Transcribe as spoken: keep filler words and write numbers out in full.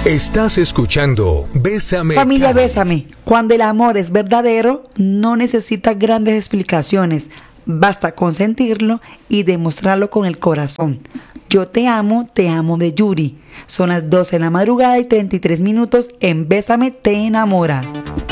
Estás escuchando Bésame. Familia, Cali. bésame. Cuando el amor es verdadero, no necesita grandes explicaciones. Basta con sentirlo y demostrarlo con el corazón. Yo te amo, te amo de Yuri. Son las doce de la madrugada y treinta y tres minutos en Bésame te enamora.